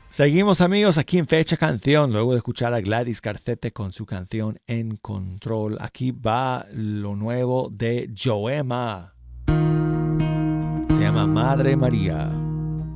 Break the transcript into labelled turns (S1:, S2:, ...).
S1: Seguimos amigos aquí en Fecha Canción, luego de escuchar a Gladys Garcete con su canción En Control. Aquí va lo nuevo de Joema. Se llama Madre María.